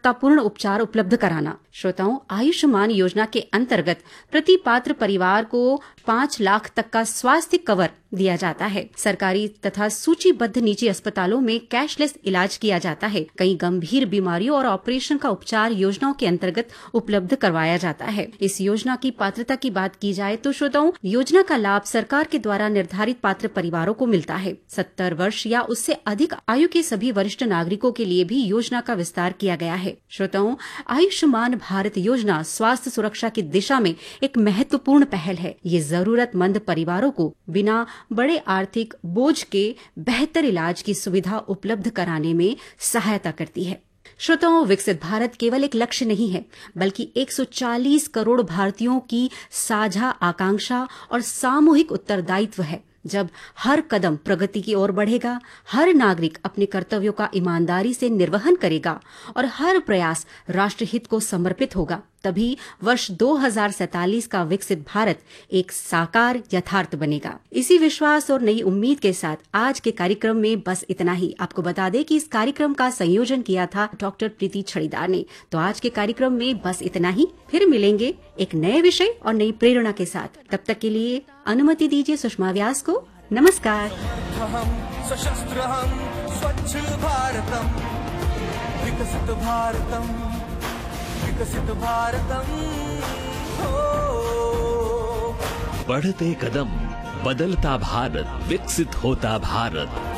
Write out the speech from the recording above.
गुणवत्तापूर्ण उपचार उपलब्ध कराना। श्रोताओं, आयुष्मान योजना के अंतर्गत प्रति पात्र परिवार को 5 लाख तक का स्वास्थ्य कवर दिया जाता है। सरकारी तथा सूचीबद्ध निजी अस्पतालों में कैशलेस इलाज किया जाता है। कई गंभीर बीमारियों और ऑपरेशन का उपचार योजनाओं के अंतर्गत उपलब्ध करवाया जाता है। इस योजना की पात्रता की बात की जाए तो श्रोताओं, योजना का लाभ सरकार के द्वारा निर्धारित पात्र परिवारों को मिलता है। 70 वर्ष या उससे अधिक आयु के सभी वरिष्ठ नागरिकों के लिए भी योजना का विस्तार किया गया है। श्रोताओं, आयुष्मान भारत योजना स्वास्थ्य सुरक्षा की दिशा में एक महत्वपूर्ण पहल है। ये जरूरतमंद परिवारों को बिना बड़े आर्थिक बोझ के बेहतर इलाज की सुविधा उपलब्ध कराने में सहायता करती है। श्रोताओं, विकसित भारत केवल एक लक्ष्य नहीं है, बल्कि 140 करोड़ भारतीयों की साझा आकांक्षा और सामूहिक उत्तरदायित्व है। जब हर कदम प्रगति की ओर बढ़ेगा, हर नागरिक अपने कर्तव्यों का ईमानदारी से निर्वहन करेगा और हर प्रयास राष्ट्रहित को समर्पित होगा, तभी वर्ष 2047 का विकसित भारत एक साकार यथार्थ बनेगा। इसी विश्वास और नई उम्मीद के साथ आज के कार्यक्रम में बस इतना ही। आपको बता दें कि इस कार्यक्रम का संयोजन किया था डॉक्टर प्रीति छड़ीदार ने। तो आज के कार्यक्रम में बस इतना ही। फिर मिलेंगे एक नए विषय और नई प्रेरणा के साथ। तब तक के लिए अनुमति दीजिए सुषमा व्यास को। नमस्कार। सशस्त्र स्वच्छ भारतम विकसित भारतम विकसित भारतम बढ़ते कदम, बदलता भारत, विकसित होता भारत।